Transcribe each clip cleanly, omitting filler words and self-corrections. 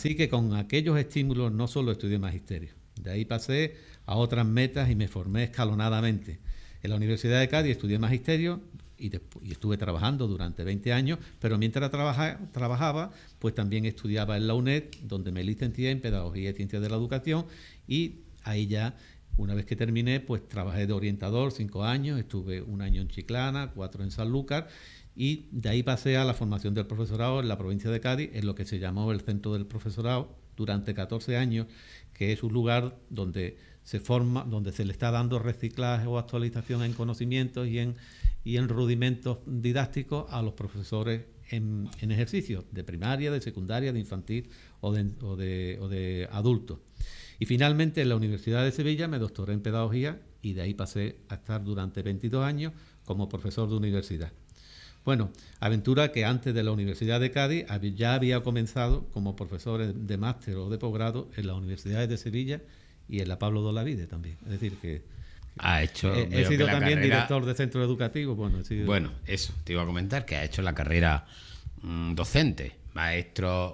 Así que con aquellos estímulos no solo estudié magisterio, de ahí pasé a otras metas y me formé escalonadamente. En la Universidad de Cádiz estudié magisterio y estuve trabajando durante 20 años, pero mientras trabajaba, pues también estudiaba en la UNED, donde me licencié en Pedagogía y Ciencias de la Educación, y ahí ya, una vez que terminé, pues trabajé de orientador 5 años, estuve 1 año en Chiclana, 4 en Sanlúcar, y de ahí pasé a la formación del profesorado en la provincia de Cádiz, en lo que se llamó el Centro del Profesorado, durante 14 años, que es un lugar donde se forma, donde se le está dando reciclaje o actualización en conocimientos y en rudimentos didácticos a los profesores en ejercicio de primaria, de secundaria, de infantil o de adultos. Y finalmente en la Universidad de Sevilla me doctoré en pedagogía y de ahí pasé a estar durante 22 años como profesor de universidad. Bueno, aventura que antes de la Universidad de Cádiz ya había comenzado como profesor de máster o de posgrado en las universidades de Sevilla y en la Pablo de Olavide también. Es decir, que he sido también carrera, director de centro educativo. Bueno, eso, te iba a comentar que ha hecho la carrera docente, maestro,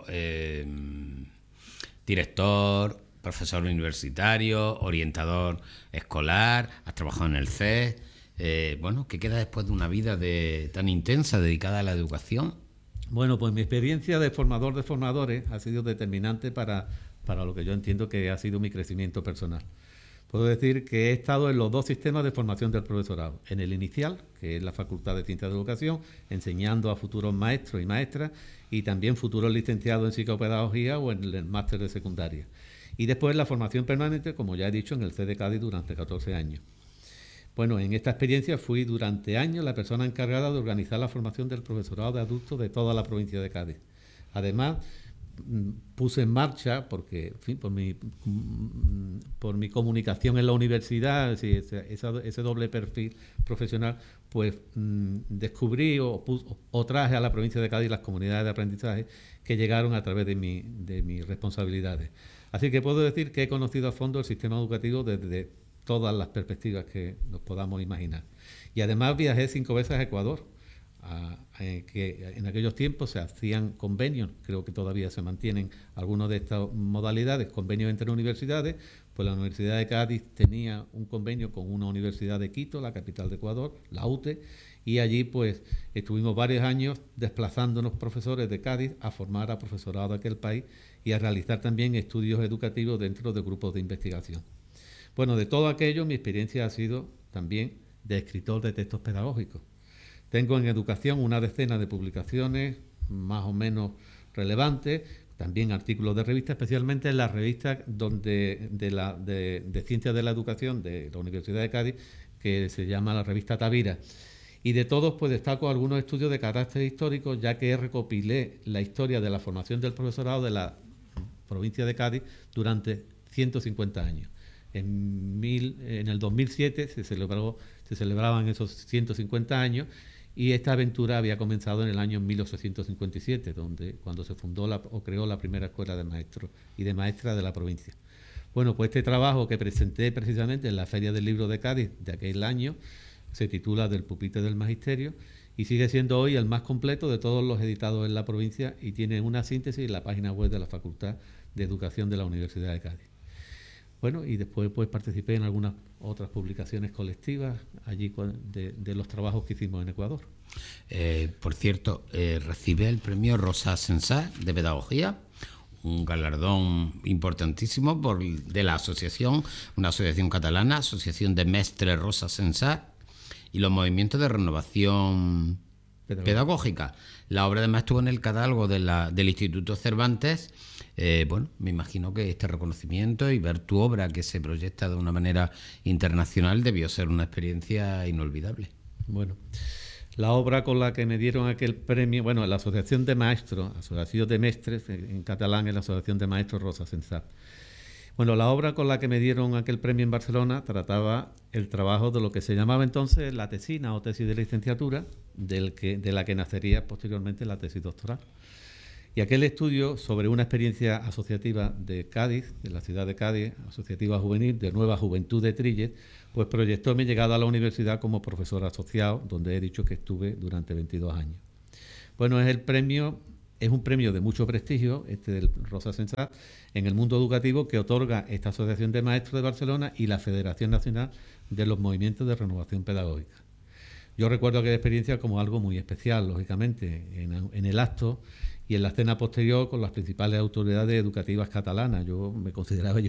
director, profesor universitario, orientador escolar, has trabajado en el CES. ¿Qué queda después de una vida tan intensa dedicada a la educación? Bueno, pues mi experiencia de formador de formadores ha sido determinante para lo que yo entiendo que ha sido mi crecimiento personal. Puedo decir que he estado en los 2 sistemas de formación del profesorado. En el inicial, que es la Facultad de Ciencias de Educación, enseñando a futuros maestros y maestras, y también futuros licenciados en psicopedagogía o en el máster de secundaria. Y después la formación permanente, como ya he dicho, en el CES de Cádiz durante 14 años. Bueno, en esta experiencia fui durante años la persona encargada de organizar la formación del profesorado de adultos de toda la provincia de Cádiz. Además, puse en marcha, porque en fin, por mi comunicación en la universidad, ese doble perfil profesional, pues descubrí o traje a la provincia de Cádiz las comunidades de aprendizaje que llegaron a través de mis responsabilidades. Así que puedo decir que he conocido a fondo el sistema educativo desde todas las perspectivas que nos podamos imaginar. Y además viajé 5 veces a Ecuador, que en aquellos tiempos se hacían convenios, creo que todavía se mantienen algunas de estas modalidades, convenios entre universidades. Pues la Universidad de Cádiz tenía un convenio con una universidad de Quito, la capital de Ecuador, la UTE, y allí pues estuvimos varios años desplazándonos profesores de Cádiz a formar a profesorado de aquel país y a realizar también estudios educativos dentro de grupos de investigación. Bueno, de todo aquello mi experiencia ha sido también de escritor de textos pedagógicos. Tengo en educación una decena de publicaciones más o menos relevantes, también artículos de revistas, especialmente en las revistas de Ciencias de la Educación de la Universidad de Cádiz, que se llama la revista Tavira. Y de todos pues destaco algunos estudios de carácter histórico, ya que recopilé la historia de la formación del profesorado de la provincia de Cádiz durante 150 años. En el 2007 se celebraban esos 150 años y esta aventura había comenzado en el año 1857, cuando se fundó o creó la primera escuela de maestros y de maestras de la provincia. Bueno, pues este trabajo que presenté precisamente en la Feria del Libro de Cádiz de aquel año se titula Del pupitre del magisterio y sigue siendo hoy el más completo de todos los editados en la provincia y tiene una síntesis en la página web de la Facultad de Educación de la Universidad de Cádiz. Bueno, y después pues participé en algunas otras publicaciones colectivas allí de los trabajos que hicimos en Ecuador. Por cierto, recibe el premio Rosa Sensat de Pedagogía, un galardón importantísimo de la asociación, una asociación catalana, Asociación de Mestres Rosa Sensat, y los movimientos de renovación pedagógica. La obra además estuvo en el catálogo del Instituto Cervantes. Me imagino que este reconocimiento y ver tu obra que se proyecta de una manera internacional debió ser una experiencia inolvidable. Bueno, la obra con la que me dieron aquel premio, la Asociación de Maestros, Asociación de Mestres, en catalán es la Asociación de Maestros Rosa Sensat. Bueno, la obra con la que me dieron aquel premio en Barcelona trataba el trabajo de lo que se llamaba entonces la tesina o tesis de licenciatura, de la que nacería posteriormente la tesis doctoral. Y aquel estudio sobre una experiencia asociativa de Cádiz, de la ciudad de Cádiz, asociativa juvenil, de Nueva Juventud de Trilles, pues proyectó mi llegada a la universidad como profesor asociado, donde he dicho que estuve durante 22 años. Bueno, es el premio es un premio de mucho prestigio, este del Rosa Sensat, en el mundo educativo que otorga esta Asociación de Maestros de Barcelona y la Federación Nacional de los Movimientos de Renovación Pedagógica. Yo recuerdo aquella experiencia como algo muy especial, lógicamente, en el acto y en la escena posterior con las principales autoridades educativas catalanas. Yo me consideraba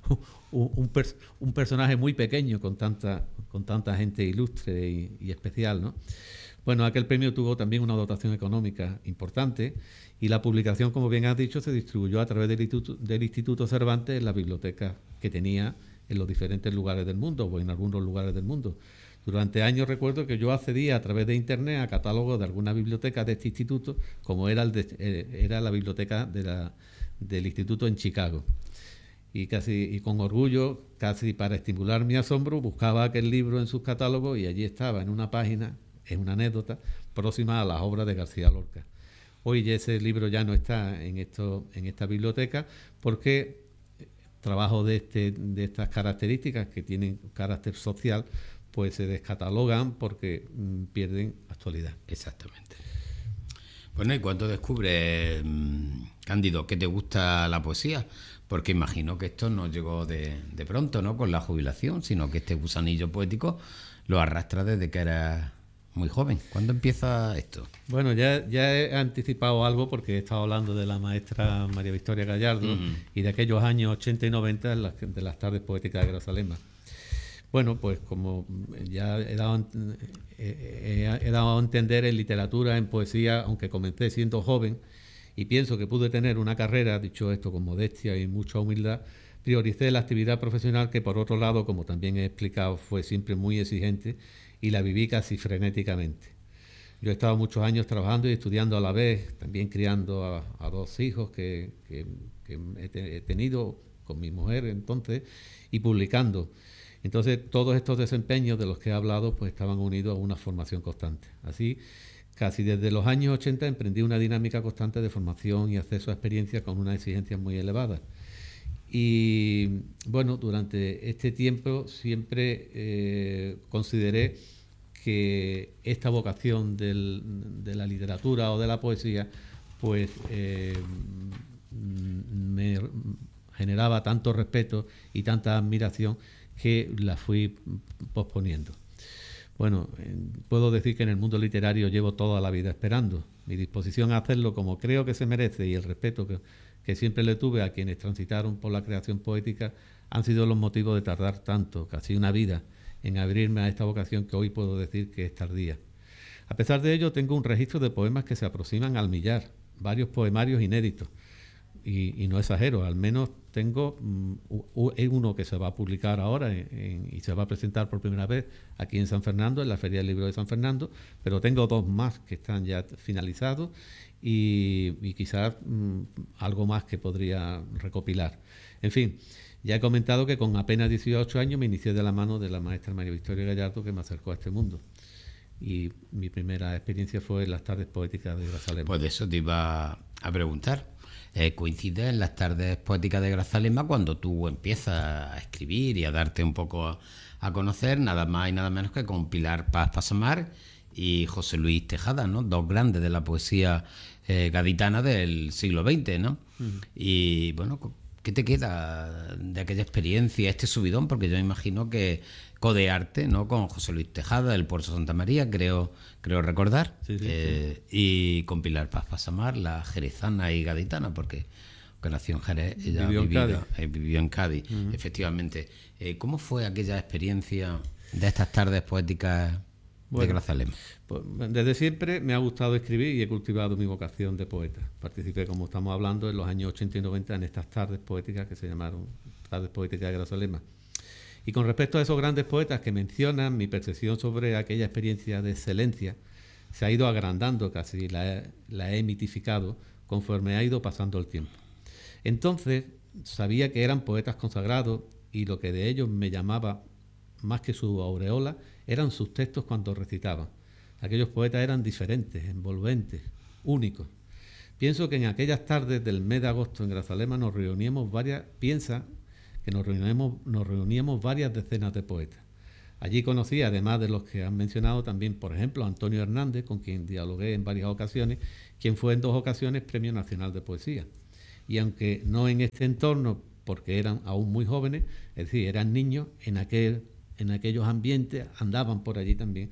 un personaje muy pequeño con tanta gente ilustre y especial, ¿no? Bueno, aquel premio tuvo también una dotación económica importante y la publicación, como bien has dicho, se distribuyó a través del Instituto Cervantes en la biblioteca que tenía en los diferentes lugares del mundo o en algunos lugares del mundo. Durante años recuerdo que yo accedía a través de Internet a catálogos de algunas bibliotecas de este instituto, como era la biblioteca del instituto en Chicago. Y con orgullo, casi para estimular mi asombro, buscaba aquel libro en sus catálogos y allí estaba, en una página, es una anécdota, próxima a las obras de García Lorca. Hoy ese libro ya no está en esta biblioteca porque trabajos de estas características que tienen carácter social pues se descatalogan porque pierden actualidad. Exactamente. Bueno, ¿y cuándo descubres, Cándido, que te gusta la poesía? Porque imagino que esto no llegó de pronto, ¿no?, con la jubilación, sino que este gusanillo poético lo arrastra desde que eras muy joven. ¿Cuándo empieza esto? Bueno, ya he anticipado algo porque he estado hablando de la maestra María Victoria Gallardo y de aquellos años 80 y 90 de las tardes poéticas de Grazalema. Bueno, pues como ya he dado a entender en literatura, en poesía, aunque comencé siendo joven y pienso que pude tener una carrera, dicho esto con modestia y mucha humildad, prioricé la actividad profesional que por otro lado, como también he explicado, fue siempre muy exigente y la viví casi frenéticamente. Yo he estado muchos años trabajando y estudiando a la vez, también criando a dos hijos que he tenido con mi mujer entonces y publicando. Entonces, todos estos desempeños de los que he hablado pues estaban unidos a una formación constante. Así, casi desde los años 80 emprendí una dinámica constante de formación y acceso a experiencias con unas exigencias muy elevadas. Y bueno, durante este tiempo siempre consideré que esta vocación de la literatura o de la poesía pues me generaba tanto respeto y tanta admiración que la fui posponiendo. Bueno, puedo decir que en el mundo literario llevo toda la vida esperando. Mi disposición a hacerlo como creo que se merece y el respeto que siempre le tuve a quienes transitaron por la creación poética han sido los motivos de tardar tanto, casi una vida, en abrirme a esta vocación que hoy puedo decir que es tardía. A pesar de ello, tengo un registro de poemas que se aproximan al millar, varios poemarios inéditos. Y no exagero, al menos tengo uno que se va a publicar ahora y se va a presentar por primera vez aquí en San Fernando, en la Feria del Libro de San Fernando, pero tengo dos más que están ya finalizados y quizás algo más que podría recopilar. En fin, ya he comentado que con apenas 18 años me inicié de la mano de la maestra María Victoria Gallardo, que me acercó a este mundo. Y mi primera experiencia fue en las tardes poéticas de Grazalema. Pues de eso te iba a preguntar. Coincide en las tardes poéticas de Grazalema cuando tú empiezas a escribir y a darte un poco a conocer, nada más y nada menos que con Pilar Paz Passamar y José Luis Tejada, ¿no? Dos grandes de la poesía gaditana del siglo XX, ¿no? Y bueno, ¿qué te queda de aquella experiencia, este subidón? Porque yo me imagino que codearte, ¿no?, con José Luis Tejada, del Puerto Santa María, creo recordar, sí. y con Pilar Paz Passamar, la jerezana y gaditana, porque nació en Jerez, ella vivió en Cádiz, efectivamente. ¿Cómo fue aquella experiencia de estas tardes poéticas de Grazalema? Pues, desde siempre me ha gustado escribir y he cultivado mi vocación de poeta. Participé, como estamos hablando, en los años 80 y 90 en estas tardes poéticas que se llamaron Tardes Poéticas de Grazalema. Y con respecto a esos grandes poetas que mencionan, mi percepción sobre aquella experiencia de excelencia se ha ido agrandando casi, la he mitificado conforme ha ido pasando el tiempo. Entonces sabía que eran poetas consagrados y lo que de ellos me llamaba más que su aureola eran sus textos cuando recitaban. Aquellos poetas eran diferentes, envolventes, únicos. Pienso que en aquellas tardes del mes de agosto en Grazalema nos reuníamos varias decenas de poetas. Allí conocí, además de los que han mencionado, también, por ejemplo, a Antonio Hernández, con quien dialogué en varias ocasiones, quien fue en 2 ocasiones Premio Nacional de Poesía. Y aunque no en este entorno, porque eran aún muy jóvenes, es decir, eran niños, en aquellos ambientes andaban por allí también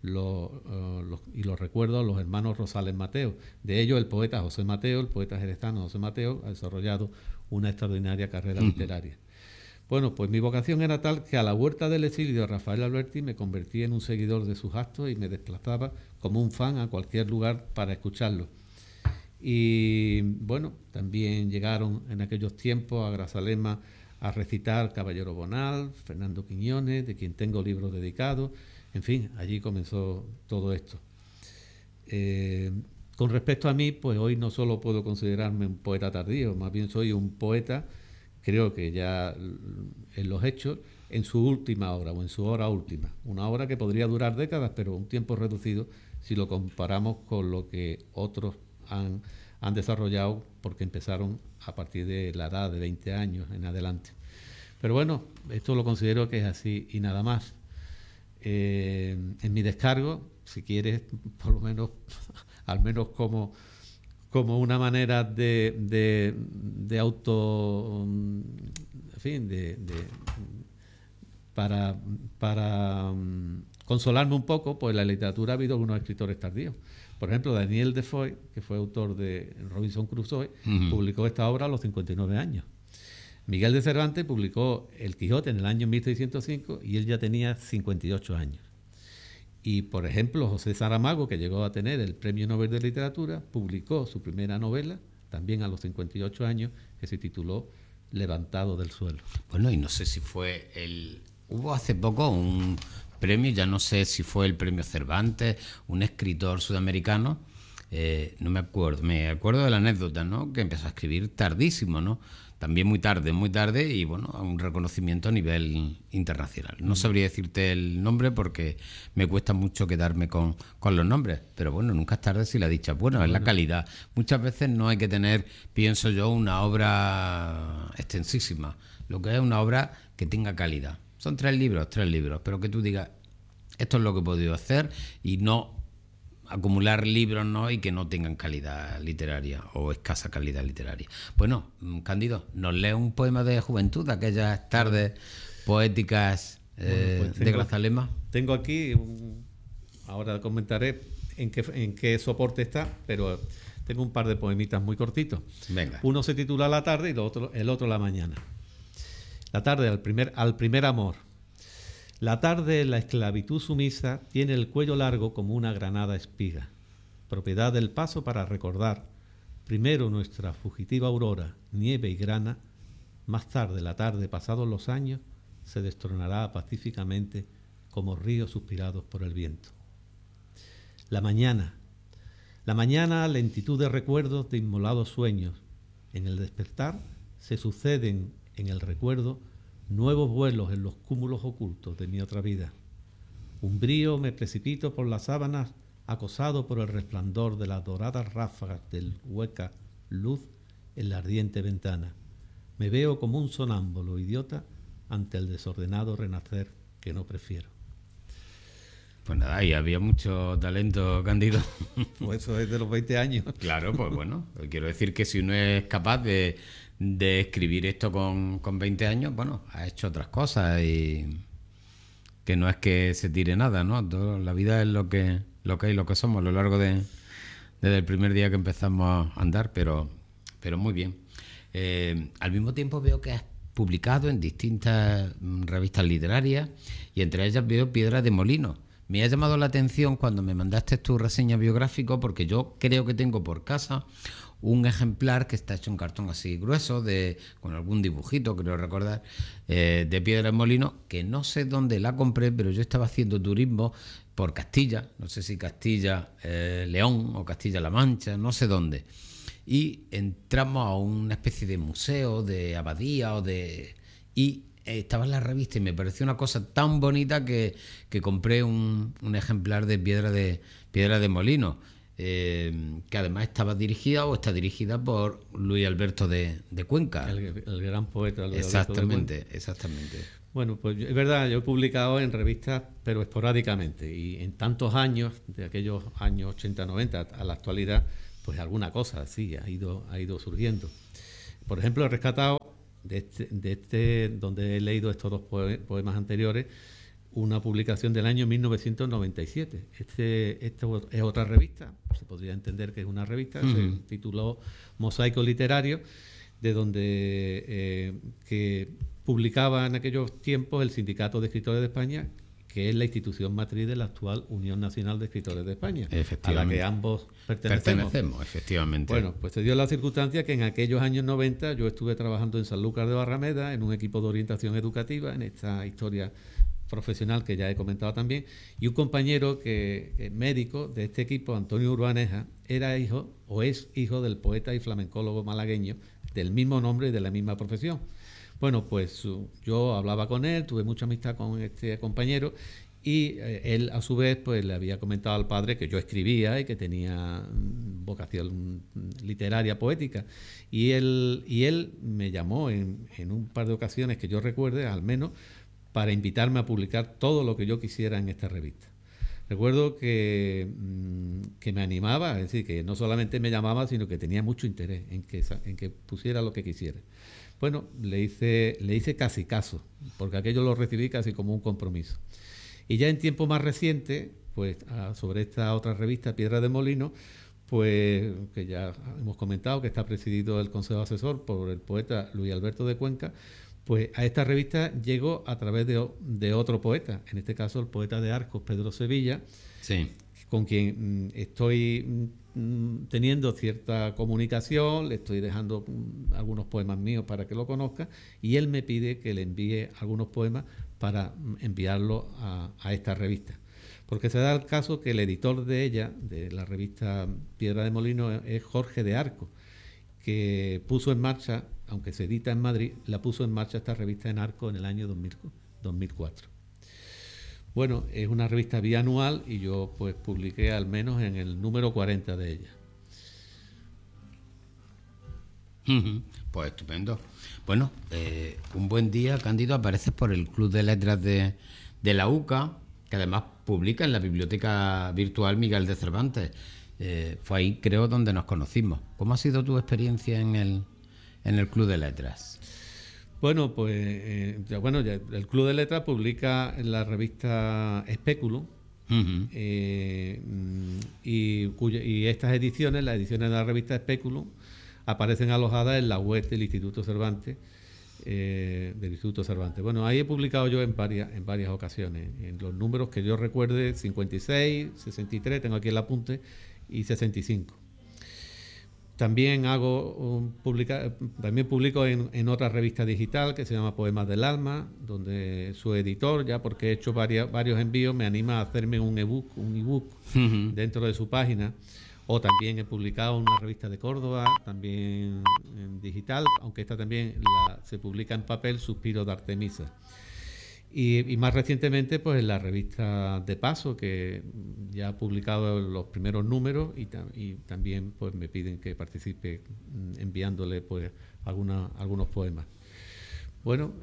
y los recuerdo a los hermanos Rosales Mateo. De ellos el poeta José Mateo, el poeta jerezano José Mateo, ha desarrollado una extraordinaria carrera literaria. Bueno, pues mi vocación era tal que a la huerta del exilio de Rafael Alberti me convertí en un seguidor de sus actos y me desplazaba como un fan a cualquier lugar para escucharlo. Y bueno, también llegaron en aquellos tiempos a Grazalema a recitar Caballero Bonal, Fernando Quiñones, de quien tengo libros dedicados. En fin, allí comenzó todo esto. Con respecto a mí, pues hoy no solo puedo considerarme un poeta tardío, más bien soy un poeta, creo que ya en los hechos, en su última obra o en su hora última. Una obra que podría durar décadas, pero un tiempo reducido si lo comparamos con lo que otros han desarrollado, porque empezaron a partir de la edad de 20 años en adelante. Pero bueno, esto lo considero que es así y nada más. En mi descargo, si quieres, por lo menos, al menos como una manera de auto, en fin, para consolarme un poco, pues en la literatura ha habido algunos escritores tardíos. Por ejemplo, Daniel Defoe, que fue autor de Robinson Crusoe, publicó esta obra a los 59 años. Miguel de Cervantes publicó El Quijote en el año 1605 y él ya tenía 58 años. Y, por ejemplo, José Saramago, que llegó a tener el Premio Nobel de Literatura, publicó su primera novela, también a los 58 años, que se tituló Levantado del suelo. Bueno, y no sé si fue Hubo hace poco un premio, ya no sé si fue el Premio Cervantes, un escritor sudamericano, no me acuerdo de la anécdota, ¿no? Que empezó a escribir tardísimo, ¿no? También muy tarde y bueno, un reconocimiento a nivel internacional. No sabría decirte el nombre porque me cuesta mucho quedarme con los nombres, pero bueno, nunca es tarde si la dicha. Bueno, es la calidad. Muchas veces no hay que tener, pienso yo, una obra extensísima. Lo que es una obra que tenga calidad. Son 3 libros, pero que tú digas, esto es lo que he podido hacer y no acumular libros, ¿no? Y que no tengan calidad literaria o escasa calidad literaria. Bueno, Cándido, ¿nos lee un poema de juventud, aquellas tardes poéticas pues de Grazalema? Tengo aquí, ahora comentaré en qué soporte está, pero tengo un par de poemitas muy cortitos. Venga. Uno se titula La tarde y el otro La mañana. La tarde, al primer amor. La tarde, la esclavitud sumisa, tiene el cuello largo como una granada espiga, propiedad del paso para recordar, primero nuestra fugitiva aurora, nieve y grana, más tarde, la tarde, pasados los años, se destronará pacíficamente como ríos suspirados por el viento. La mañana, lentitud de recuerdos de inmolados sueños. En el despertar se suceden en el recuerdo nuevos vuelos en los cúmulos ocultos de mi otra vida. Umbrío me precipito por las sábanas, acosado por el resplandor de las doradas ráfagas del hueca luz en la ardiente ventana. Me veo como un sonámbulo idiota ante el desordenado renacer que no prefiero. Pues nada, ahí había mucho talento, Cándido. Pues eso es de los 20 años. Claro, pues bueno, quiero decir que si uno es capaz de escribir esto con 20 años, bueno, ha hecho otras cosas y que no es que se tire nada, ¿no? La vida es lo que hay, lo que somos a lo largo desde el primer día que empezamos a andar, pero muy bien. Al mismo tiempo veo que has publicado en distintas revistas literarias y entre ellas veo Piedra de Molino. Me ha llamado la atención cuando me mandaste tu reseña biográfica porque yo creo que tengo por casa un ejemplar que está hecho en cartón así grueso, con algún dibujito, creo recordar, de Piedra de Molino, que no sé dónde la compré, pero yo estaba haciendo turismo por Castilla, no sé si Castilla León o Castilla-La Mancha, no sé dónde. Y entramos a una especie de museo, de abadía y estaba en la revista y me pareció una cosa tan bonita que compré un ejemplar de Piedra de Molino. que además estaba dirigida o está dirigida por Luis Alberto de Cuenca. El gran poeta Luis Exactamente, Alberto de Cuenca. exactamente. Bueno, pues es verdad, yo he publicado en revistas, pero esporádicamente, y en tantos años, de aquellos años 80-90 a la actualidad, pues alguna cosa sí ha ido surgiendo. Por ejemplo, he rescatado donde he leído estos dos poemas anteriores, una publicación del año 1997. Esto es otra revista, se podría entender que es una revista, se tituló Mosaico Literario, de donde que publicaba en aquellos tiempos el Sindicato de Escritores de España, que es la institución matriz de la actual Unión Nacional de Escritores de España, a la que ambos pertenecemos. Efectivamente. Bueno, pues se dio la circunstancia que en aquellos años 90 yo estuve trabajando en Sanlúcar de Barrameda, en un equipo de orientación educativa, en esta historia profesional que ya he comentado también, y un compañero médico de este equipo, Antonio Urbaneja, era hijo o es hijo del poeta y flamencólogo malagueño del mismo nombre y de la misma profesión. Bueno, pues yo hablaba con él, tuve mucha amistad con este compañero y él a su vez pues le había comentado al padre que yo escribía y que tenía vocación literaria, poética, y él me llamó en un par de ocasiones que yo recuerde, al menos, para invitarme a publicar todo lo que yo quisiera en esta revista. Recuerdo que me animaba, es decir, que no solamente me llamaba, sino que tenía mucho interés en que pusiera lo que quisiera. Bueno, le hice casi caso, porque aquello lo recibí casi como un compromiso. Y ya en tiempo más reciente, pues sobre esta otra revista, Piedra de Molino, pues que ya hemos comentado que está presidido el Consejo Asesor por el poeta Luis Alberto de Cuenca, pues a esta revista llegó a través de otro poeta, en este caso el poeta de Arcos, Pedro Sevilla, sí, con quien estoy teniendo cierta comunicación, le estoy dejando algunos poemas míos para que lo conozca, y él me pide que le envíe algunos poemas para enviarlos a esta revista. Porque se da el caso que el editor de ella, de la revista Piedra de Molino, es Jorge de Arcos, que puso en marcha, aunque se edita en Madrid, la puso en marcha esta revista en Arcos en el año 2004. Bueno, es una revista bianual y yo pues publiqué al menos en el número 40 de ella. Pues estupendo. Bueno, un buen día, Cándido, apareces por el Club de Letras de la UCA, que además publica en la Biblioteca Virtual Miguel de Cervantes. Fue ahí, creo, donde nos conocimos. ¿Cómo ha sido tu experiencia en el Club de Letras? Bueno, pues ya el Club de Letras publica en la revista Espéculo, y estas ediciones, las ediciones de la revista Espéculo, aparecen alojadas en la web del Instituto Cervantes. Bueno, ahí he publicado yo en varias ocasiones, en los números que yo recuerde, 56, 63, tengo aquí el apunte, y 65. También publico en otra revista digital que se llama Poemas del Alma, donde su editor, ya porque he hecho varios envíos, me anima a hacerme un ebook dentro de su página. O también he publicado una revista de Córdoba, también en digital, aunque esta también se publica en papel, Suspiro de Artemisa. Y más recientemente, pues en la revista De Paso, que ya ha publicado los primeros números, y también pues me piden que participe enviándole pues algunos poemas. Bueno,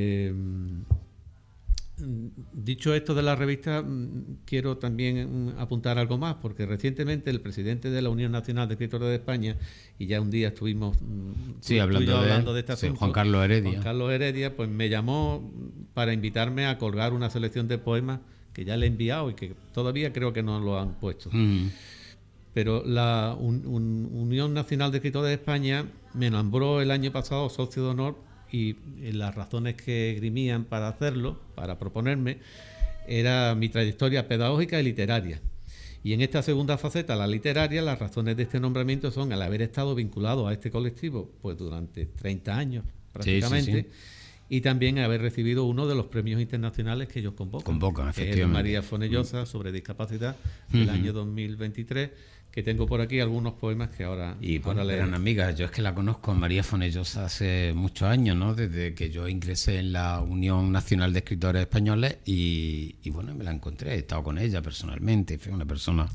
dicho esto de la revista, quiero también apuntar algo más, porque recientemente el presidente de la Unión Nacional de Escritores de España, y ya un día estuvimos hablando de este asunto, Juan Carlos Heredia, pues me llamó para invitarme a colgar una selección de poemas que ya le he enviado y que todavía creo que no lo han puesto. Pero la Unión Nacional de Escritores de España me nombró el año pasado socio de honor, y las razones que esgrimían para hacerlo, para proponerme, era mi trayectoria pedagógica y literaria. Y en esta segunda faceta, la literaria, las razones de este nombramiento son el haber estado vinculado a este colectivo pues durante 30 años prácticamente, y también haber recibido uno de los premios internacionales que ellos convocan, que efectivamente. es el María Fonellosa sobre discapacidad del año 2023, que tengo por aquí algunos poemas que ahora leeré. Eran amigas, yo es que la conozco, María Fonellosa, hace muchos años, ¿no? Desde que yo ingresé en la Unión Nacional de Escritores Españoles y bueno, me la encontré, he estado con ella personalmente, fue una persona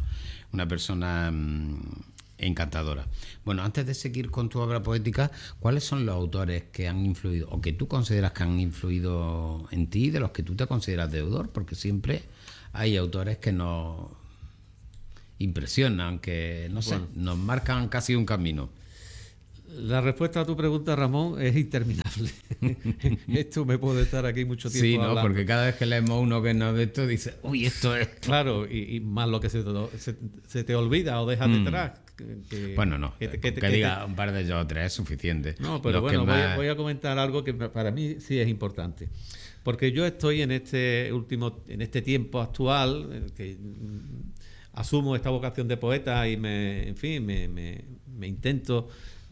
encantadora. Bueno, antes de seguir con tu obra poética, ¿cuáles son los autores que han influido o que tú consideras que han influido en ti, de los que tú te consideras deudor? Porque siempre hay autores que nos impresionan, que no sé, nos marcan casi un camino. La respuesta a tu pregunta, Ramón, es interminable. Esto me puede estar aquí mucho tiempo sí, ¿no? hablando. Porque cada vez que leemos uno que no de esto, dice, uy, esto es... Claro, y más lo que se te olvida o dejas detrás. Bueno, no, que diga un par de ellos o tres es suficiente. No, pero bueno, voy a comentar algo que para mí sí es importante. Porque yo estoy en este tiempo actual, que asumo esta vocación de poeta y me intento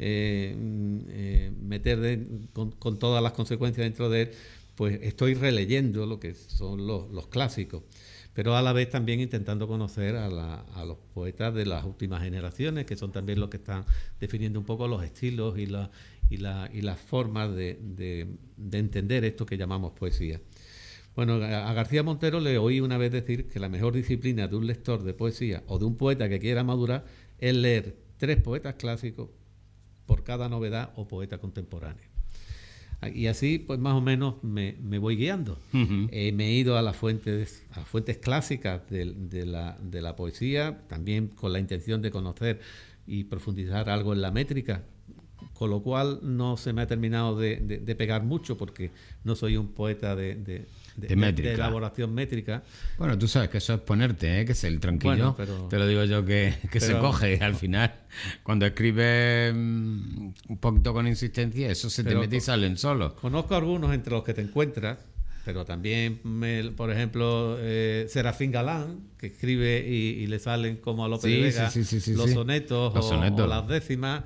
meter con todas las consecuencias dentro de él, pues estoy releyendo lo que son los clásicos, pero a la vez también intentando conocer a los poetas de las últimas generaciones, que son también los que están definiendo un poco los estilos y las formas de entender esto que llamamos poesía. Bueno, a García Montero le oí una vez decir que la mejor disciplina de un lector de poesía o de un poeta que quiera madurar es leer 3 poetas clásicos por cada novedad o poeta contemporáneo. Y así, pues más o menos me voy guiando. Uh-huh. Me he ido a fuentes clásicas de la poesía, también con la intención de conocer y profundizar algo en la métrica, con lo cual no se me ha terminado de pegar mucho, porque no soy un poeta de elaboración métrica. Bueno, tú sabes que eso es ponerte, que es el tranquillo. Bueno, te lo digo yo que se coge al final. Cuando escribes un poquito con insistencia, eso se te mete y salen solos. Conozco algunos entre los que te encuentras, pero también, por ejemplo, Serafín Galán, que escribe y le salen como a Lope de Vega los sonetos o las décimas.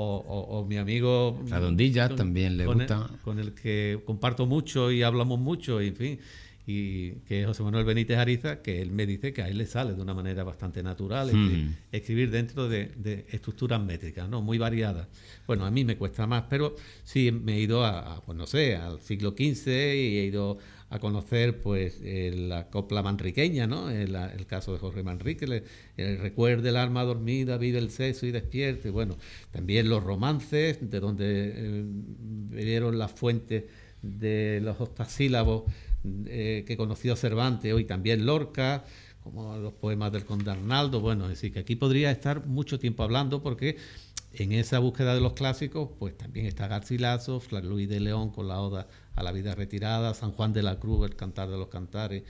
O mi amigo Radondilla también le gusta, con el que comparto mucho y hablamos mucho, y en fin, y que es José Manuel Benítez Ariza, que él me dice que a él le sale de una manera bastante natural escribir dentro de estructuras métricas, ¿no? Muy variadas. Bueno, a mí me cuesta más, pero sí me he ido pues no sé, al siglo XV, y he ido a conocer pues la copla manriqueña, ¿no? El caso de Jorge Manrique, el recuerde el alma dormida, vive el seso y despierte. Bueno, también los romances, de donde vieron las fuentes de los octasílabos que conoció Cervantes, hoy también Lorca, como los poemas del Conde Arnaldo. Bueno, es decir, que aquí podría estar mucho tiempo hablando, porque en esa búsqueda de los clásicos pues también está Garcilaso, Fray Luis de León con la Oda a la vida retirada, San Juan de la Cruz, el Cantar de los Cantares,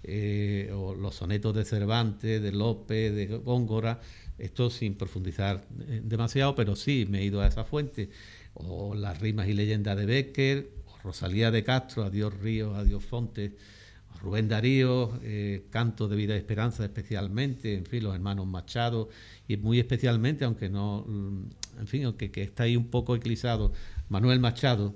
o los sonetos de Cervantes, de Lope, de Góngora. Esto sin profundizar demasiado, pero sí me he ido a esa fuente. O las rimas y leyendas de Bécquer, o Rosalía de Castro, Adiós Ríos, Adiós Fontes, Rubén Darío, Canto de Vida y Esperanza especialmente, en fin, los hermanos Machado, y muy especialmente, aunque no, en fin, aunque que está ahí un poco eclipsado, Manuel Machado.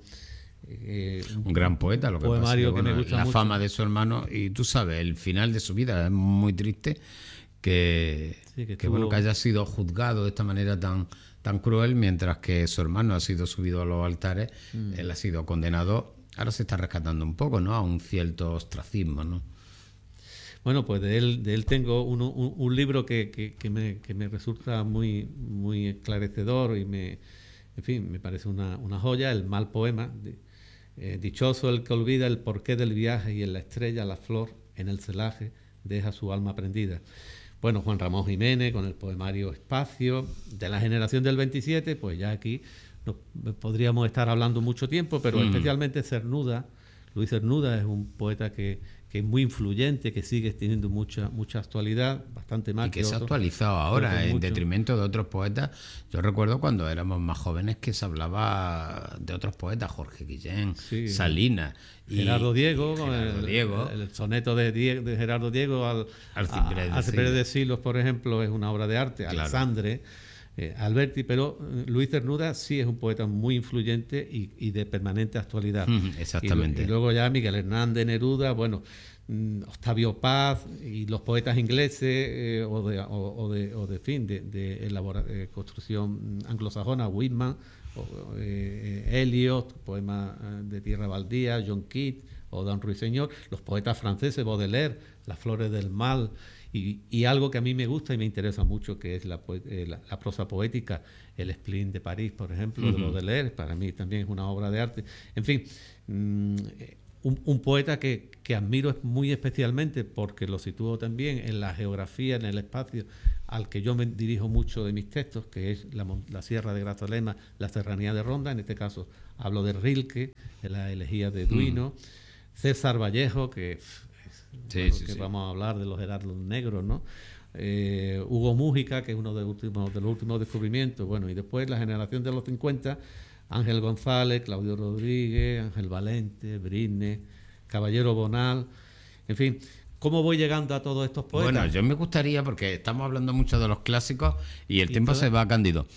Un gran poeta, lo que pasa es que, bueno, me gusta la mucho. fama de su hermano, y tú sabes, el final de su vida es muy triste, que bueno, que haya sido juzgado de esta manera tan cruel, mientras que su hermano ha sido subido a los altares, él ha sido condenado. Ahora se está rescatando un poco, ¿no?, a un cierto ostracismo, ¿no? Bueno, pues de él tengo un libro que me resulta muy esclarecedor, y en fin, me parece una joya, El mal poema. Dichoso el que olvida el porqué del viaje, y en la estrella la flor en el celaje deja su alma prendida. Bueno, Juan Ramón Jiménez con el poemario Espacio. De la generación del 27, pues ya aquí podríamos estar hablando mucho tiempo, pero especialmente Cernuda. Luis Cernuda es un poeta que es muy influyente, que sigue teniendo mucha actualidad, bastante más. Y que se ha actualizado ahora en detrimento de otros poetas. Yo recuerdo cuando éramos más jóvenes que se hablaba de otros poetas, Jorge Guillén, Salinas, Gerardo Diego, Diego. El soneto de Gerardo Diego al Ciprés de Silos, por ejemplo, es una obra de arte. Claro. Alexandre, Alberti, pero Luis Cernuda sí es un poeta muy influyente y de permanente actualidad. Exactamente. Y luego ya Miguel Hernández, Neruda, bueno, Octavio Paz y los poetas ingleses de construcción anglosajona, Whitman, Eliot, poemas de Tierra Baldía, John Keats o Dan Ruiseñor, los poetas franceses, Baudelaire, Las flores del mal, y algo que a mí me gusta y me interesa mucho, que es la prosa poética, el Spleen de París, por ejemplo, de Baudelaire, para mí también es una obra de arte. En fin, un poeta que admiro muy especialmente porque lo sitúo también en la geografía, en el espacio al que yo me dirijo mucho de mis textos, que es la Sierra de Grazalema, la Serranía de Ronda. En este caso hablo de Rilke, de la elegía de Duino, César Vallejo, que vamos a hablar de los heraldos negros, ¿no? Hugo Mújica, que es uno de los últimos descubrimientos. Bueno, y después la generación de los 50, Ángel González, Claudio Rodríguez, Ángel Valente, Britney, Caballero Bonal, en fin. ¿Cómo voy llegando a todos estos poetas? Bueno, yo me gustaría, porque estamos hablando mucho de los clásicos y el tiempo se va, Cándido.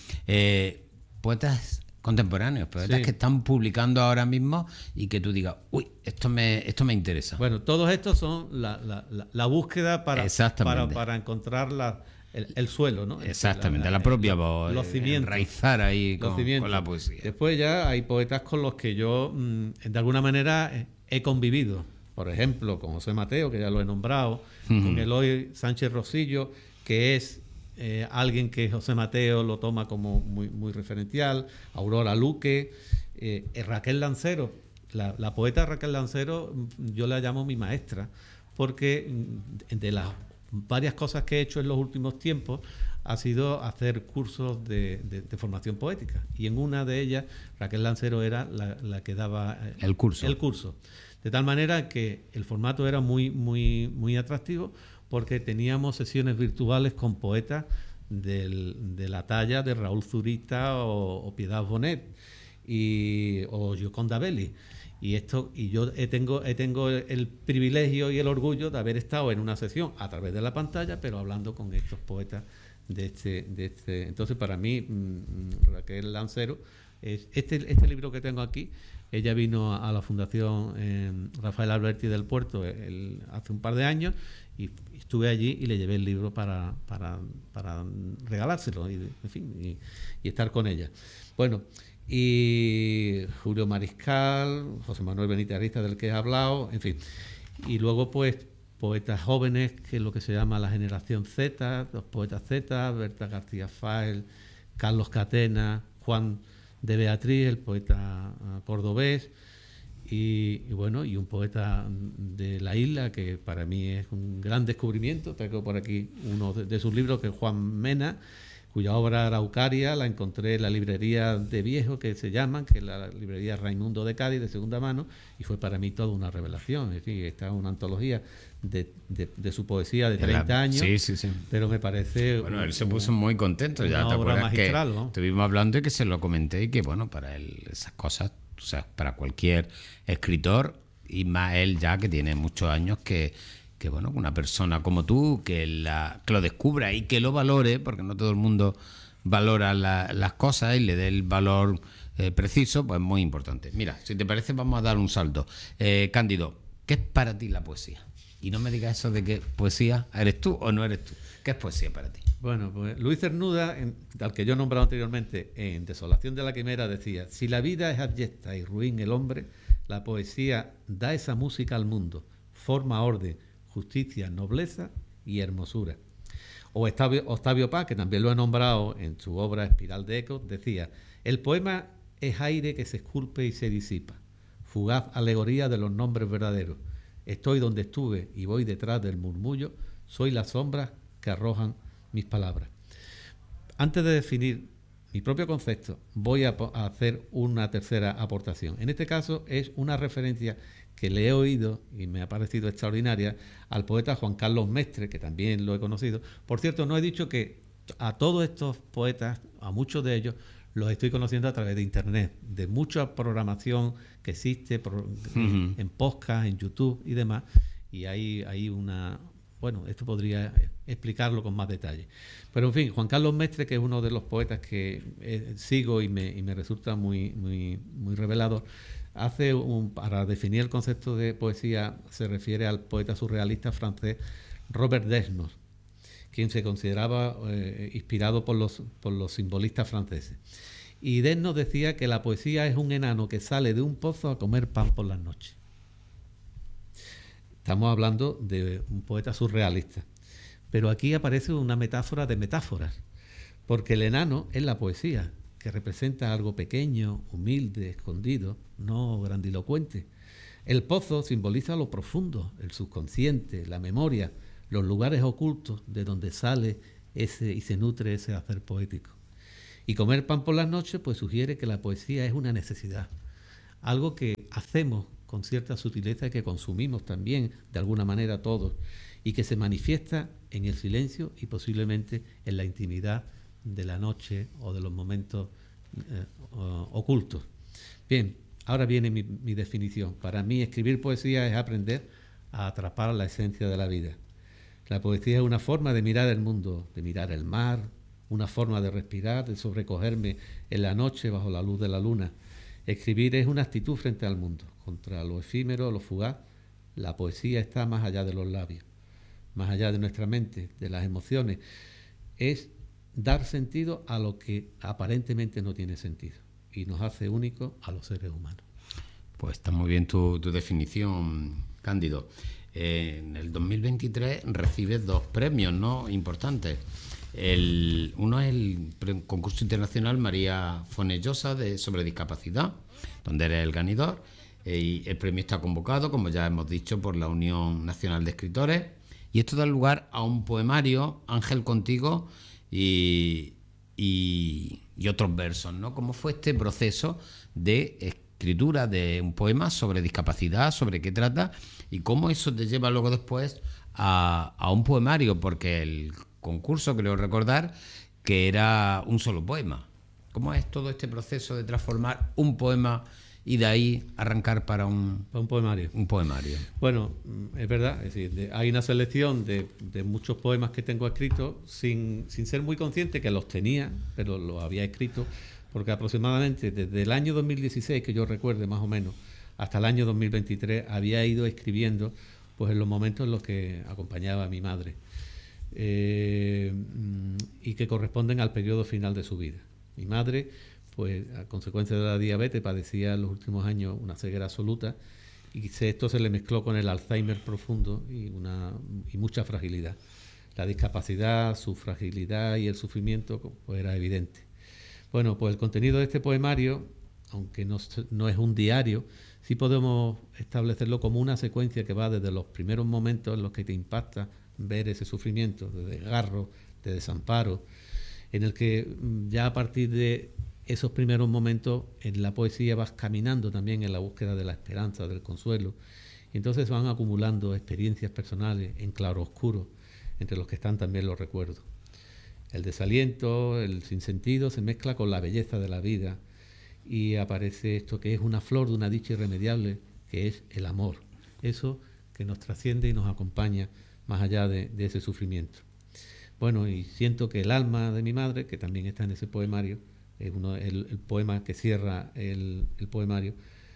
Poetas contemporáneos, poetas que están publicando ahora mismo y que tú digas, uy, esto me interesa. Bueno, todos estos son la búsqueda para encontrar el suelo, ¿no? Exactamente, la propia voz, los cimientos, enraizar ahí con la poesía. Después ya hay poetas con los que yo, de alguna manera, he convivido. Por ejemplo, con José Mateo, que ya lo he nombrado, con Eloy Sánchez Rosillo, que es alguien que José Mateo lo toma como muy, muy referencial, Aurora Luque, Raquel Lancero. La poeta Raquel Lancero yo la llamo mi maestra, porque de las varias cosas que he hecho en los últimos tiempos ha sido hacer cursos de formación poética, y en una de ellas Raquel Lancero era la que daba el curso. De tal manera que el formato era muy, muy, muy atractivo, porque teníamos sesiones virtuales con poetas de la talla de Raúl Zurita o Piedad Bonet o Gioconda Belli. Y yo tengo el privilegio y el orgullo de haber estado en una sesión a través de la pantalla, pero hablando con estos poetas de este. Entonces, para mí, Raquel Lancero, este libro que tengo aquí, ella vino a la Fundación Rafael Alberti del Puerto hace un par de años, y estuve allí y le llevé el libro para regalárselo y estar con ella. Bueno, y Julio Mariscal, José Manuel Benítez Arista, del que he hablado, en fin. Y luego, pues, poetas jóvenes, que es lo que se llama la generación Z, los poetas Z, Berta García Fael, Carlos Catena, Juan de Beatriz, el poeta cordobés, y bueno, y un poeta de la isla que para mí es un gran descubrimiento. Traigo por aquí uno de sus libros, que es Juan Mena, cuya obra Araucaria la encontré en la librería de Viejo, que se llaman, que es la librería Raimundo de Cádiz, de segunda mano, y fue para mí toda una revelación. En fin, esta es una antología de su poesía de 30 años, sí. Pero me parece... Bueno, él se puso muy contento, ya te acuerdas magistral, que ¿no? Estuvimos hablando y que se lo comenté, y que bueno, para él esas cosas, o sea, para cualquier escritor, y más él ya que tiene muchos años, que bueno, una persona como tú que lo descubra y que lo valore, porque no todo el mundo valora las cosas y le dé el valor preciso, pues es muy importante. Mira, si te parece, vamos a dar un salto. Cándido, ¿qué es para ti la poesía? Y no me digas eso de que poesía eres tú o no eres tú. ¿Qué es poesía para ti? Bueno, pues Luis Cernuda, al que yo he nombrado anteriormente, en Desolación de la Quimera, decía: si la vida es abyecta y ruin el hombre, la poesía da esa música al mundo, forma orden, justicia, nobleza y hermosura. O Octavio Paz, que también lo he nombrado en su obra Espiral de Ecos, decía: el poema es aire que se esculpe y se disipa, fugaz alegoría de los nombres verdaderos. Estoy donde estuve y voy detrás del murmullo, soy las sombras que arrojan mis palabras. Antes de definir mi propio concepto, voy a hacer una tercera aportación. En este caso es una referencia que le he oído y me ha parecido extraordinaria al poeta Juan Carlos Mestre, que también lo he conocido. Por cierto, no he dicho que a todos estos poetas, a muchos de ellos, los estoy conociendo a través de Internet, de mucha programación que existe en podcast, en YouTube y demás, y hay una bueno, esto podría explicarlo con más detalle. Pero en fin, Juan Carlos Mestre, que es uno de los poetas que sigo y me resulta muy revelador, para definir el concepto de poesía, se refiere al poeta surrealista francés Robert Desnos, quien se consideraba inspirado por los simbolistas franceses. Y Desnos decía que la poesía es un enano que sale de un pozo a comer pan por las noches. Estamos hablando de un poeta surrealista. Pero aquí aparece una metáfora de metáforas, porque el enano es la poesía, que representa algo pequeño, humilde, escondido, no grandilocuente. El pozo simboliza lo profundo, el subconsciente, la memoria, los lugares ocultos de donde sale ese y se nutre ese hacer poético. Y comer pan por las noches pues sugiere que la poesía es una necesidad, algo que hacemos con cierta sutileza y que consumimos también de alguna manera todos, y que se manifiesta en el silencio y posiblemente en la intimidad de la noche o de los momentos ocultos. Bien, ahora viene mi definición. Para mí escribir poesía es aprender a atrapar la esencia de la vida. La poesía es una forma de mirar el mundo, de mirar el mar, una forma de respirar, de sobrecogerme en la noche bajo la luz de la luna. Escribir es una actitud frente al mundo, contra lo efímero, lo fugaz. La poesía está más allá de los labios, más allá de nuestra mente, de las emociones. Es dar sentido a lo que aparentemente no tiene sentido y nos hace únicos a los seres humanos. Pues está muy bien tu definición, Cándido. En el 2023 recibes 2 premios, ¿no?, importantes. Uno es el concurso internacional María Fonellosa sobre discapacidad, donde eres el ganador, y el premio está convocado, como ya hemos dicho, por la Unión Nacional de Escritores, y esto da lugar a un poemario, Ángel Contigo, y otros versos, ¿no? ¿Cómo fue este proceso de escritura de un poema sobre discapacidad, sobre qué trata, y cómo eso te lleva luego después a un poemario? Porque el concurso, creo recordar, que era un solo poema. ¿Cómo es todo este proceso de transformar un poema y de ahí arrancar para un poemario? Un poemario. Bueno, es verdad, es decir, hay una selección de muchos poemas que tengo escritos sin ser muy consciente que los tenía, pero los había escrito, porque aproximadamente desde el año 2016, que yo recuerde más o menos, hasta el año 2023 había ido escribiendo pues en los momentos en los que acompañaba a mi madre, y que corresponden al periodo final de su vida. Mi madre, pues a consecuencia de la diabetes, padecía en los últimos años una ceguera absoluta, y esto se le mezcló con el Alzheimer profundo y mucha fragilidad. La discapacidad, su fragilidad y el sufrimiento pues era evidente. Bueno, pues el contenido de este poemario, aunque no es un diario, sí podemos establecerlo como una secuencia que va desde los primeros momentos en los que te impacta ver ese sufrimiento, de desgarro, de desamparo, en el que ya a partir de esos primeros momentos en la poesía vas caminando también en la búsqueda de la esperanza, del consuelo, y entonces van acumulando experiencias personales en claroscuro, entre los que están también los recuerdos. El desaliento, el sinsentido se mezcla con la belleza de la vida y aparece esto que es una flor de una dicha irremediable, que es el amor, eso que nos trasciende y nos acompaña más allá de ese sufrimiento. Bueno, y siento que el alma de mi madre, que también está en ese poemario, es el poema que cierra el poemario,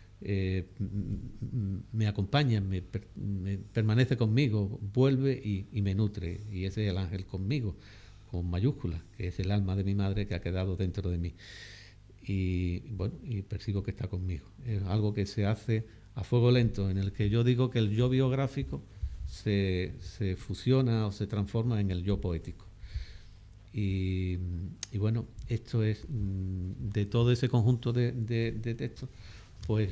me acompaña, me permanece conmigo, vuelve y me nutre, y ese es el ángel conmigo, con mayúsculas, que es el alma de mi madre que ha quedado dentro de mí. Y bueno, y percibo que está conmigo. Es algo que se hace a fuego lento, en el que yo digo que el yo biográfico se fusiona o se transforma en el yo poético. Y bueno, esto es de todo ese conjunto de textos, pues...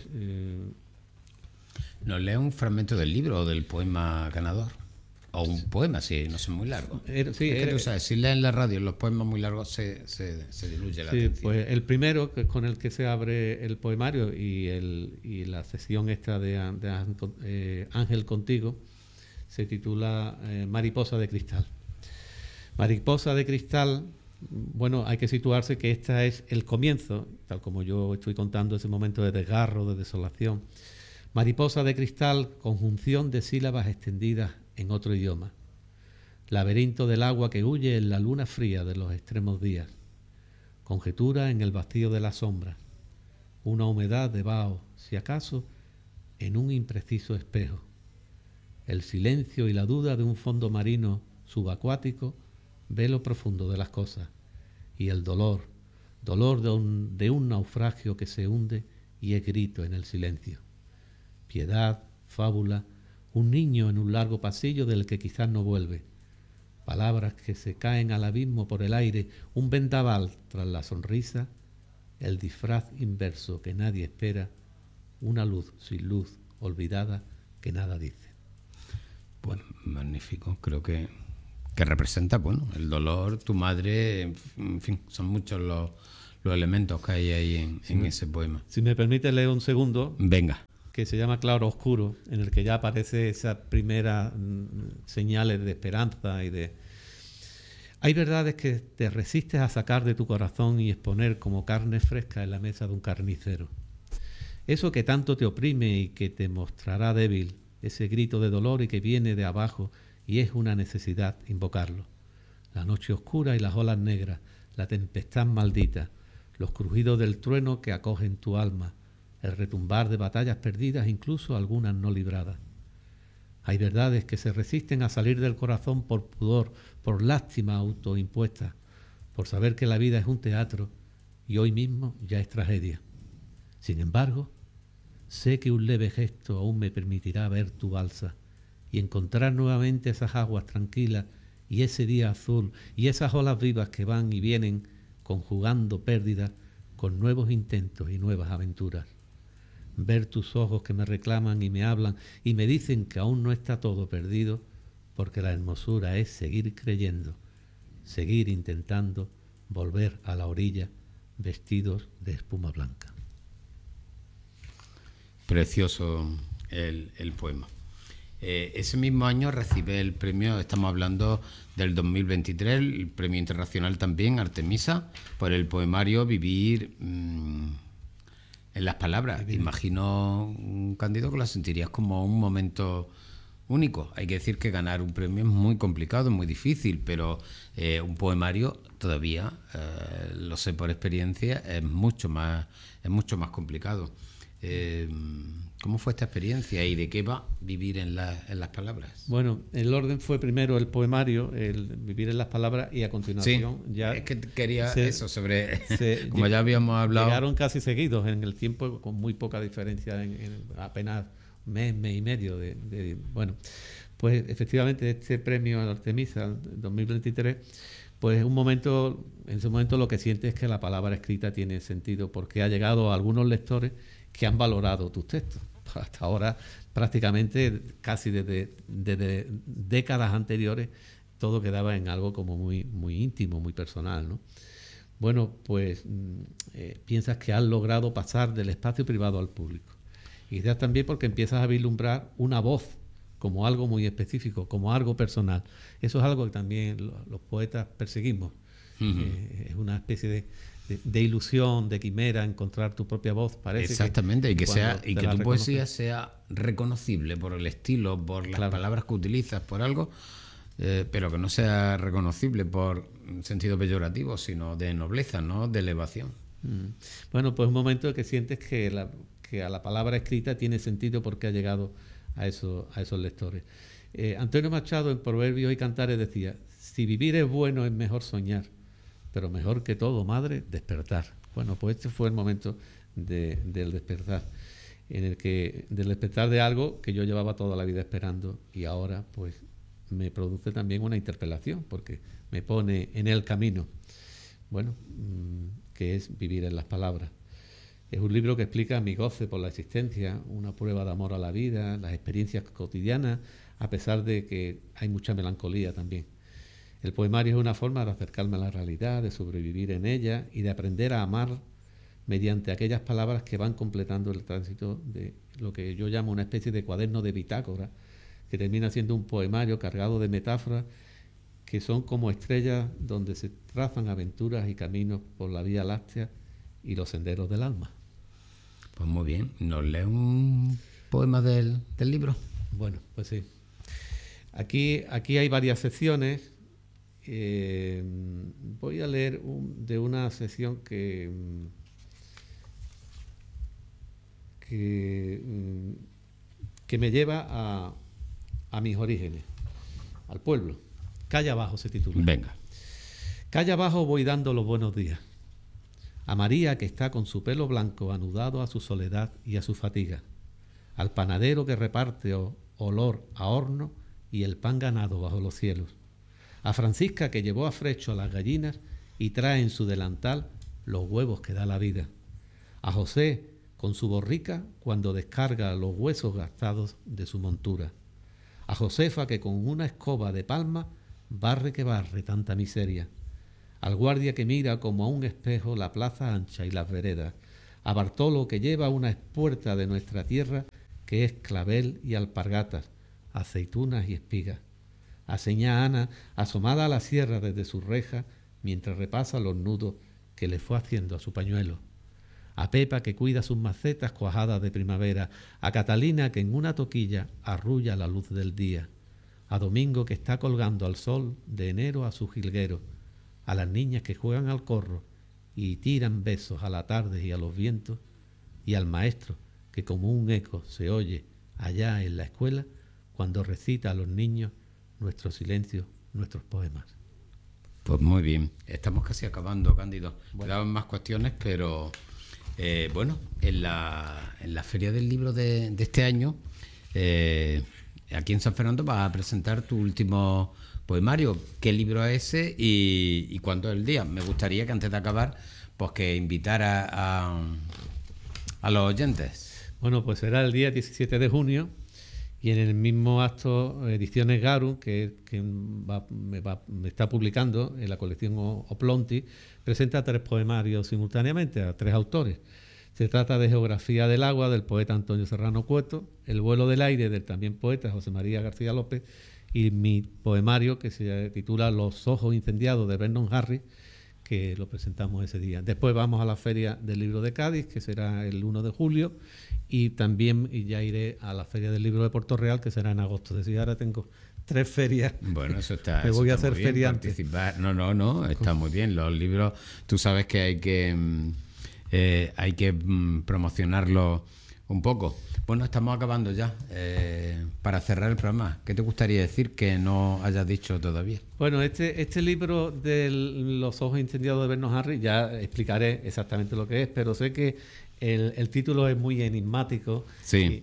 ¿Nos lee un fragmento del libro o del poema ganador? O un poema, si no son muy largos. Sí, es que tú sabes, si lees en la radio los poemas muy largos se diluye la atención. Pues el primero, que es con el que se abre el poemario y la sesión esta de Ángel Contigo, se titula Mariposa de Cristal. Mariposa de Cristal, bueno, hay que situarse que este es el comienzo, tal como yo estoy contando ese momento de desgarro, de desolación. Mariposa de cristal, conjunción de sílabas extendidas en otro idioma. laberinto del agua que huye en la luna fría de los extremos días, conjetura en el vacío de la sombra, una humedad de vaho, si acaso, en un impreciso espejo, el silencio y la duda de un fondo marino subacuático, velo profundo de las cosas, y el dolor de un naufragio que se hunde y es grito en el silencio. Piedad, fábula, un niño en un largo pasillo del que quizás no vuelve, palabras que se caen al abismo por el aire, un vendaval tras la sonrisa, el disfraz inverso que nadie espera, una luz sin luz, olvidada, que nada dice. Bueno, magnífico. Creo que representa, bueno, el dolor, tu madre, en fin, son muchos los elementos que hay ahí en ese poema. Si me permite leer un segundo. Venga. Que se llama Claro Oscuro, en el que ya aparece esas primeras señales de esperanza y de... Hay verdades que te resistes a sacar de tu corazón y exponer como carne fresca en la mesa de un carnicero. Eso que tanto te oprime y que te mostrará débil, ese grito de dolor y que viene de abajo y es una necesidad invocarlo. La noche oscura y las olas negras, la tempestad maldita, los crujidos del trueno que acogen tu alma, el retumbar de batallas perdidas, incluso algunas no libradas. Hay verdades que se resisten a salir del corazón por pudor, por lástima autoimpuesta, por saber que la vida es un teatro y hoy mismo ya es tragedia. Sin embargo, sé que un leve gesto aún me permitirá ver tu balsa y encontrar nuevamente esas aguas tranquilas y ese día azul y esas olas vivas que van y vienen conjugando pérdidas con nuevos intentos y nuevas aventuras. Ver tus ojos que me reclaman y me hablan y me dicen que aún no está todo perdido, porque la hermosura es seguir creyendo, seguir intentando volver a la orilla vestidos de espuma blanca. Precioso el poema. Ese mismo año recibe el premio, estamos hablando del 2023, el premio internacional también, Artemisa, por el poemario Vivir en las palabras. Imagino, Cándido, que lo sentirías como un momento único. Hay que decir que ganar un premio es muy complicado, es muy difícil, pero un poemario todavía, lo sé por experiencia, es mucho más complicado. ¿Cómo fue esta experiencia y de qué va Vivir en las palabras? Bueno, el orden fue primero el poemario, el Vivir en las palabras, y a continuación ya... Es que quería eso sobre... como ya habíamos hablado... Llegaron casi seguidos en el tiempo, con muy poca diferencia, en apenas mes y medio de... Bueno, pues efectivamente este premio a Artemisa 2023, pues en ese momento lo que sientes es que la palabra escrita tiene sentido, porque ha llegado a algunos lectores que han valorado tus textos. Hasta ahora, prácticamente, casi desde décadas anteriores, todo quedaba en algo como muy, muy íntimo, muy personal, ¿no? Bueno, pues piensas que has logrado pasar del espacio privado al público. Y quizás también porque empiezas a vislumbrar una voz como algo muy específico, como algo personal. Eso es algo que también los poetas perseguimos. Es una especie de ilusión, de quimera, encontrar tu propia voz, parece. Exactamente, y que tu poesía sea reconocible por el estilo, por las palabras que utilizas, por algo, pero que no sea reconocible por sentido peyorativo, sino de nobleza, ¿no? De elevación. Bueno, pues un momento en que sientes que a la palabra escrita tiene sentido porque ha llegado a esos lectores. Antonio Machado, en Proverbios y Cantares, decía: si vivir es bueno, es mejor soñar, pero mejor que todo, madre, despertar. Bueno, pues este fue el momento del despertar, del despertar de algo que yo llevaba toda la vida esperando, y ahora pues me produce también una interpelación, porque me pone en el camino, bueno, que es Vivir en las palabras. Es un libro que explica mi goce por la existencia, una prueba de amor a la vida, las experiencias cotidianas, a pesar de que hay mucha melancolía también. El poemario es una forma de acercarme a la realidad, de sobrevivir en ella y de aprender a amar mediante aquellas palabras que van completando el tránsito de lo que yo llamo una especie de cuaderno de bitácora, que termina siendo un poemario cargado de metáforas que son como estrellas donde se trazan aventuras y caminos por la Vía Láctea y los senderos del alma. Pues muy bien. ¿Nos lee un poema del libro? Bueno, pues sí. Aquí hay varias secciones. Voy a leer de una sección que me lleva a mis orígenes, al pueblo. Calle abajo se titula. Venga. Calle abajo voy dando los buenos días a María, que está con su pelo blanco anudado a su soledad y a su fatiga, al panadero que reparte olor a horno y el pan ganado bajo los cielos, a Francisca, que llevó a frecho a las gallinas y trae en su delantal los huevos que da la vida, a José con su borrica cuando descarga los huesos gastados de su montura, a Josefa, que con una escoba de palma barre que barre tanta miseria, al guardia que mira como a un espejo la plaza ancha y las veredas, a Bartolo, que lleva una espuerta de nuestra tierra que es clavel y alpargatas, aceitunas y espigas, a señá Ana, asomada a la sierra desde su reja mientras repasa los nudos que le fue haciendo a su pañuelo, a Pepa, que cuida sus macetas cuajadas de primavera, a Catalina, que en una toquilla arrulla la luz del día, a Domingo, que está colgando al sol de enero a su jilguero, a las niñas que juegan al corro y tiran besos a la tarde y a los vientos, y al maestro, que como un eco se oye allá en la escuela cuando recita a los niños nuestros silencios, nuestros poemas. Pues muy bien, estamos casi acabando, Cándido. Quedaban más cuestiones, pero bueno, en la Feria del Libro de este año, aquí en San Fernando vas a presentar tu último poemario. ¿Qué libro es ese y cuándo es el día? Me gustaría que antes de acabar, pues que invitara a los oyentes. Bueno, pues será el día 17 de junio y en el mismo acto Ediciones Garum, que me está publicando en la colección Oplonti, presenta 3 poemarios simultáneamente a 3 autores. Se trata de Geografía del agua, del poeta Antonio Serrano Cueto, El vuelo del aire, del también poeta José María García López, y mi poemario que se titula Los ojos incendiados, de Vernon Harris, que lo presentamos ese día. Después vamos a la Feria del Libro de Cádiz, que será el 1 de julio, y también ya iré a la Feria del Libro de Puerto Real, que será en agosto. Es decir, ahora tengo 3 ferias. Bueno, eso está. Me voy a hacer feriante. No, está muy bien. Los libros, tú sabes que hay que promocionarlos un poco. Bueno, estamos acabando ya. Para cerrar el programa, ¿qué te gustaría decir que no hayas dicho todavía? Bueno, este libro de Los ojos incendiados de Vernon Harris, ya explicaré exactamente lo que es, pero sé que el título es muy enigmático. Sí.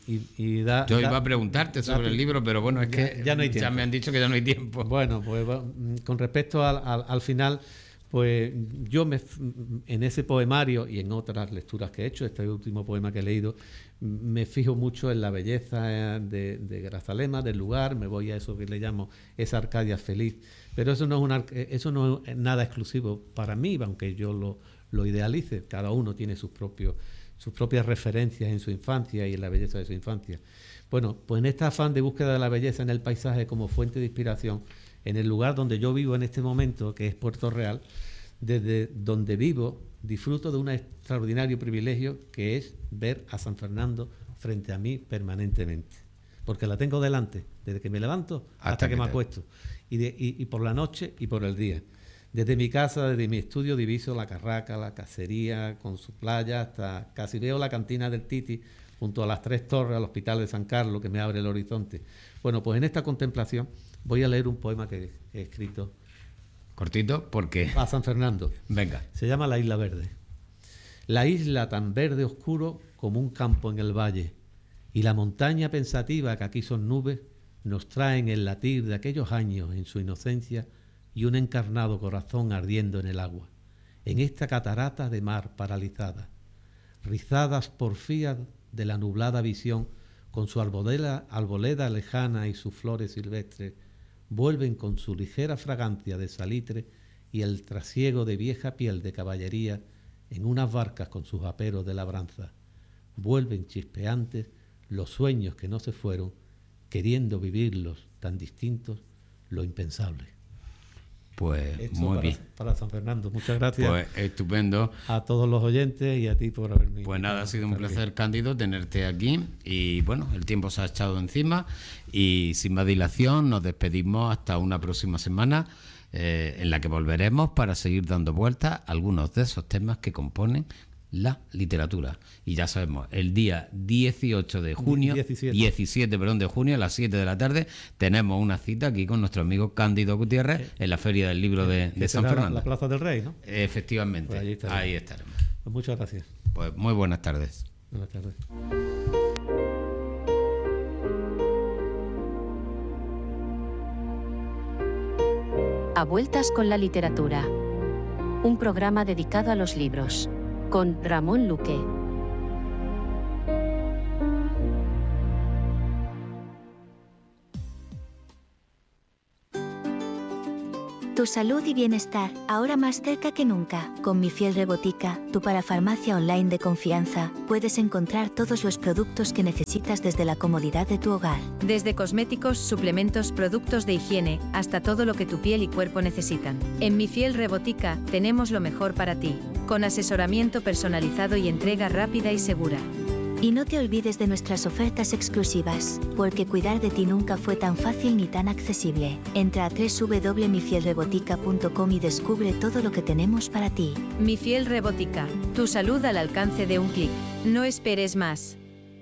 Yo iba a preguntarte sobre el libro, pero bueno, es que ya no hay tiempo. Ya me han dicho que ya no hay tiempo. Bueno, pues con respecto al final, pues yo en ese poemario y en otras lecturas que he hecho, este último poema que he leído, me fijo mucho en la belleza de Grazalema, del lugar. Me voy a eso que le llamo esa Arcadia feliz, pero eso no es nada exclusivo para mí, aunque yo lo idealice. Cada uno tiene sus propias referencias en su infancia y en la belleza de su infancia. Bueno, pues en este afán de búsqueda de la belleza en el paisaje como fuente de inspiración, en el lugar donde yo vivo en este momento, que es Puerto Real, desde donde vivo, disfruto de un extraordinario privilegio que es ver a San Fernando frente a mí permanentemente, porque la tengo delante, desde que me levanto hasta que me acuesto, y por la noche y por el día. Desde mi casa, desde mi estudio, diviso la Carraca, la cacería con su playa, hasta casi veo la cantina del Titi, junto a las 3 torres, al Hospital de San Carlos, que me abre el horizonte. Bueno, pues en esta contemplación voy a leer un poema que he escrito. Cortito, porque a San Fernando. Venga. Se llama La Isla Verde. La isla tan verde oscuro como un campo en el valle, y la montaña pensativa que aquí son nubes, nos traen el latir de aquellos años en su inocencia y un encarnado corazón ardiendo en el agua, en esta catarata de mar paralizada, rizadas porfías de la nublada visión, con su arboleda lejana y sus flores silvestres, vuelven con su ligera fragancia de salitre y el trasiego de vieja piel de caballería en unas barcas con sus aperos de labranza. Vuelven chispeantes los sueños que no se fueron, queriendo vivirlos tan distintos, lo impensable. Pues muy bien. Para San Fernando. Muchas gracias. Pues estupendo. A todos los oyentes y a ti por haberme Pues nada, ha sido un placer, Cándido, tenerte aquí. Y bueno, el tiempo se ha echado encima y sin más dilación nos despedimos hasta una próxima semana en la que volveremos para seguir dando vueltas a algunos de esos temas que componen la literatura. Y ya sabemos, el día 17 de junio a las 7 de la tarde tenemos una cita aquí con nuestro amigo Cándido Gutiérrez en la Feria del Libro de San Fernando. La Plaza del Rey, ¿no? Efectivamente, Pues ahí estaremos. Pues muchas gracias. Pues muy buenas tardes. Buenas tardes. A vueltas con la literatura. Un programa dedicado a los libros. Con Ramón Luque. Tu salud y bienestar, ahora más cerca que nunca. Con Mi Fiel Rebotica, tu parafarmacia online de confianza, puedes encontrar todos los productos que necesitas desde la comodidad de tu hogar. Desde cosméticos, suplementos, productos de higiene, hasta todo lo que tu piel y cuerpo necesitan. En Mi Fiel Rebotica, tenemos lo mejor para ti, con asesoramiento personalizado y entrega rápida y segura. Y no te olvides de nuestras ofertas exclusivas, porque cuidar de ti nunca fue tan fácil ni tan accesible. Entra a www.mifielrebotica.com y descubre todo lo que tenemos para ti. Mi Fiel Rebotica, tu salud al alcance de un clic. No esperes más.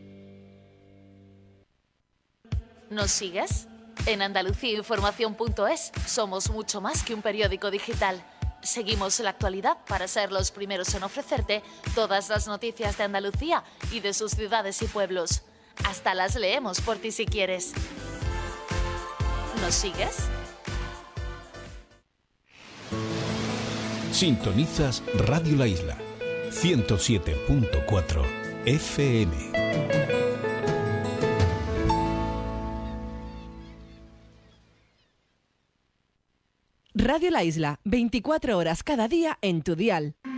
¿Nos sigues? En andaluciainformación.es somos mucho más que un periódico digital. Seguimos la actualidad para ser los primeros en ofrecerte todas las noticias de Andalucía y de sus ciudades y pueblos. Hasta las leemos por ti si quieres. ¿Nos sigues? Sintonizas Radio La Isla, 107.4 FM. Radio La Isla, 24 horas cada día en tu dial.